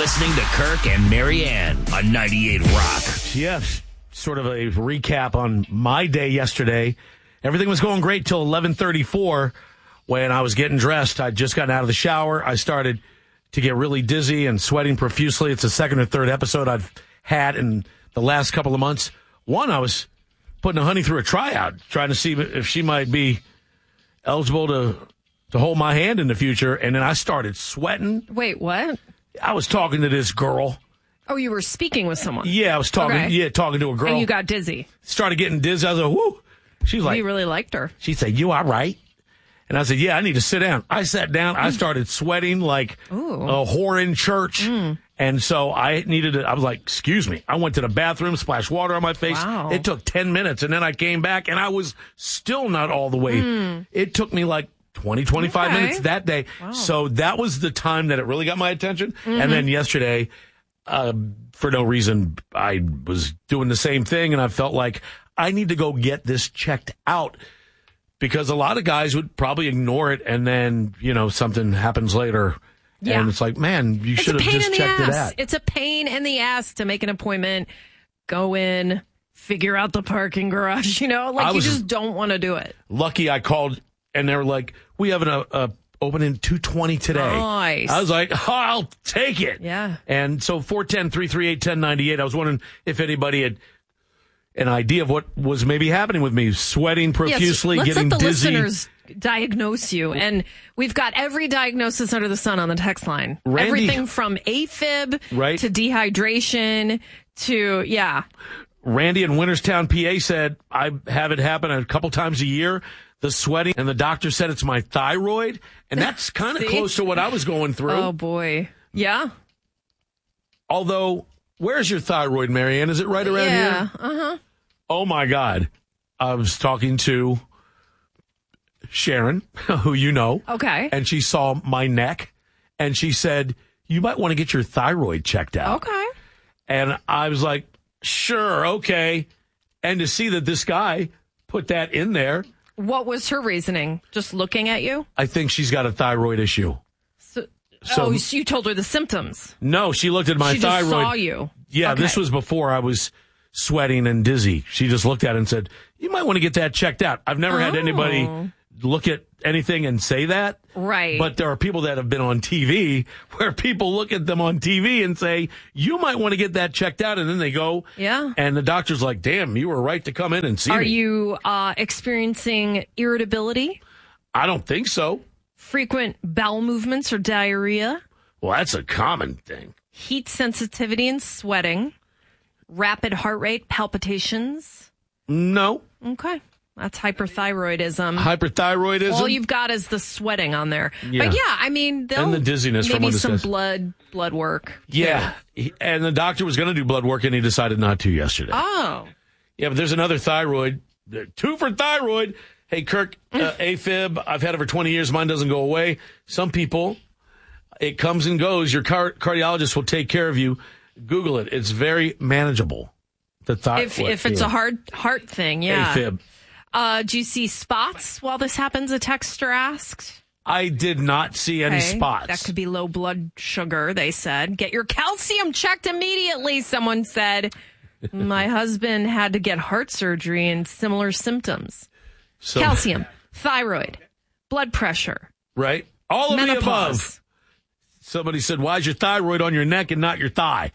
listening to Kirk and Marianne on 98 Rock. Yeah, sort of a recap on my day yesterday. Everything was going great till 11:34 when I was getting dressed. I'd just gotten out of the shower. I started to get really dizzy and sweating profusely. It's the second or third episode I've had in the last couple of months. One, I was putting a honey through a tryout, trying to see if she might be eligible to hold my hand in the future. And then I started sweating. Wait, what? I was talking to this girl. Oh, you were speaking with someone? Yeah, I was talking. Okay. Yeah, talking to a girl. And you got dizzy. Started getting dizzy. I was like, whoo. She's like, you really liked her. She said, "You all right?" And I said, "Yeah, I need to sit down." I sat down. I started sweating like a whore in church. And so I needed to, I was like, "Excuse me." I went to the bathroom, splashed water on my face. Wow. It took 10 minutes. And then I came back and I was still not all the way. It took me like 20, 25 minutes that day. Wow. So that was the time that it really got my attention. And then yesterday, for no reason, I was doing the same thing. And I felt like I need to go get this checked out, because a lot of guys would probably ignore it, and then, you know, something happens later. Yeah. And it's like, man, you should have just checked it out. It's a pain in the ass to make an appointment, go in, figure out the parking garage, you know, like you just don't want to do it. Lucky I called and they were like, "We have an opening 2:20 today." Nice. I was like, "Oh, I'll take it." Yeah. And so 410-338-1098, I was wondering if anybody had an idea of what was maybe happening with me, sweating profusely, getting let's let the dizzy. listeners diagnose you. And we've got every diagnosis under the sun on the text line. Randy, everything from AFib to dehydration to, Randy in Winterstown, PA said, "I have it happen a couple times a year, the sweating, and the doctor said it's my thyroid." And that's kind of close to what I was going through. Oh, boy. Yeah. Although, where's your thyroid, Marianne? Is it right around here? Yeah. Uh-huh. Oh, my God. I was talking to Sharon, who you know. Okay. And she saw my neck, and she said, "You might want to get your thyroid checked out." Okay. And I was like, "Sure, okay." And to see that this guy put that in there. What was her reasoning? Just looking at you? I think she's got a thyroid issue. So you told her the symptoms? No, she looked at my thyroid. She just saw you? Yeah, okay. This was before I was sweating and dizzy. She just looked at it and said, "You might want to get that checked out." I've never had anybody look at anything and say that. Right. But there are people that have been on TV where people look at them on TV and say, "You might want to get that checked out." And then they go. Yeah. And the doctor's like, "Damn, you were right to come in and see me." Are you experiencing irritability? I don't think so. Frequent bowel movements or diarrhea? Well, that's a common thing. Heat sensitivity and sweating? Rapid heart rate, palpitations? No. Okay. That's hyperthyroidism. Hyperthyroidism? All you've got is the sweating on there. Yeah. But yeah, I mean, and the dizziness maybe from what it some says. blood work. Yeah. And the doctor was going to do blood work, and he decided not to yesterday. Oh. Yeah, but there's another thyroid. 2 for thyroid. Hey, Kirk, AFib, I've had it for 20 years. Mine doesn't go away. Some people, it comes and goes. Your cardiologist will take care of you. Google it. It's very manageable. The thyroid. If it's a heart thing, yeah. AFib. Do you see spots while this happens? A texter asked. I did not see any spots. That could be low blood sugar, they said. Get your calcium checked immediately, someone said. My husband had to get heart surgery and similar symptoms. So, calcium, thyroid, blood pressure. Right? All of menopause. the above. Somebody said, "Why is your thyroid on your neck and not your thigh?"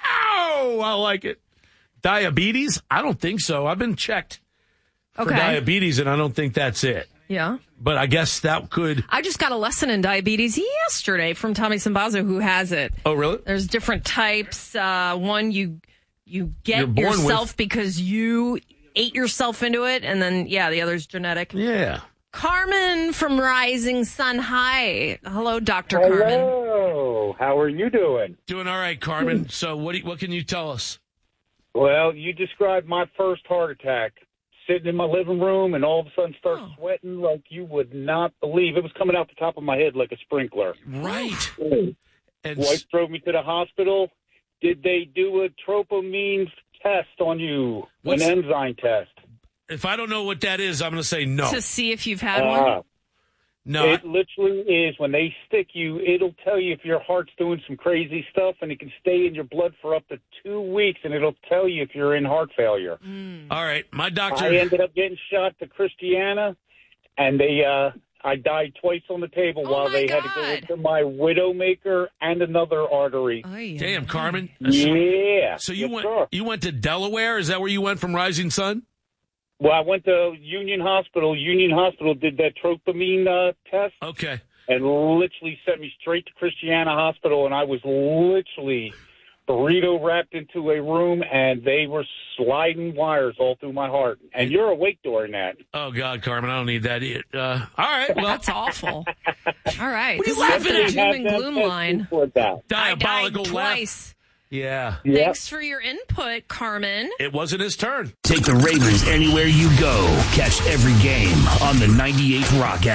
Ow! I like it. Diabetes? I don't think so. I've been checked for diabetes, and I don't think that's it. Yeah. But I guess that could... I just got a lesson in diabetes yesterday from Tommy Sambazo, who has it. Oh, really? There's different types. One, you get yourself because you ate yourself into it, and then, the other's genetic. Yeah. Carmen from Rising Sun High. Hello, Dr. Carmen. Hello. How are you doing? Doing all right, Carmen. So what can you tell us? Well, you described my first heart attack. Sitting in my living room and all of a sudden start sweating like you would not believe. It was coming out the top of my head like a sprinkler. Right. And wife drove me to the hospital. Did they do a tropamine test on you? An enzyme test? If I don't know what that is, I'm going to say no. To see if you've had one? No. It literally is. When they stick you, it'll tell you if your heart's doing some crazy stuff, and it can stay in your blood for up to 2 weeks, and it'll tell you if you're in heart failure. All right. My doctor. I ended up getting shot to Christiana, and I died twice on the table while they had to go into my widowmaker and another artery. Oh, yeah. Damn, Carmen. Yeah. So you went to Delaware? Is that where you went from Rising Sun? Well, I went to Union Hospital. Union Hospital did that tropamine test. Okay. And literally sent me straight to Christiana Hospital, and I was literally burrito wrapped into a room, and they were sliding wires all through my heart. And you're awake during that. Oh, God, Carmen, I don't need that. All right. Well, That's awful. All right. What are you This is laughing the at? doom and gloom line. diabolical I died laugh. twice. Yeah. Yep. Thanks for your input, Carmen. It wasn't his turn. Take the Ravens anywhere you go. Catch every game on the 98 Rock app.